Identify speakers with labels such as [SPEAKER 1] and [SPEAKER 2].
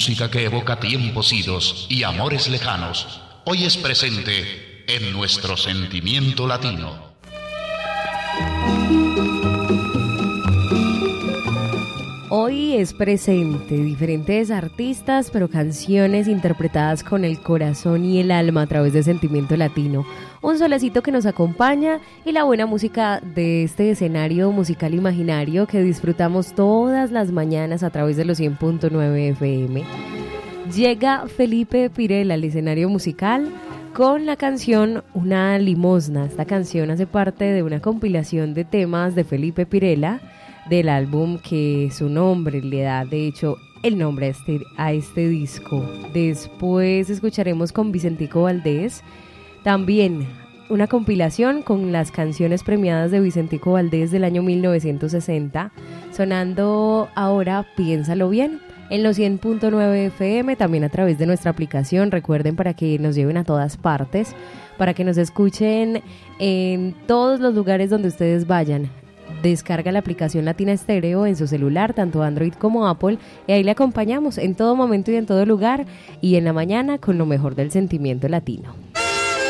[SPEAKER 1] música que evoca tiempos idos y amores lejanos, hoy es presente en nuestro sentimiento latino.
[SPEAKER 2] Hoy es presente diferentes artistas, pero canciones interpretadas con el corazón y el alma a través de Sentimiento Latino. Un solecito que nos acompaña y la buena música de este escenario musical imaginario que disfrutamos todas las mañanas a través de los 100.9 FM. Llega Felipe Pirela al escenario musical con la canción Una Limosna. Esta canción hace parte de una compilación de temas de Felipe Pirela, del álbum que su nombre le da, de hecho, el nombre a este disco. Después escucharemos con Vicentico Valdés, también una compilación con las canciones premiadas de Vicentico Valdés del año 1960, sonando ahora Piénsalo Bien, en los 100.9 FM, también a través de nuestra aplicación. Recuerden, para que nos lleven a todas partes, para que nos escuchen en todos los lugares donde ustedes vayan. Descarga la aplicación Latina Estéreo en su celular, tanto Android como Apple, y ahí le acompañamos en todo momento y en todo lugar, y en la mañana con lo mejor del sentimiento latino.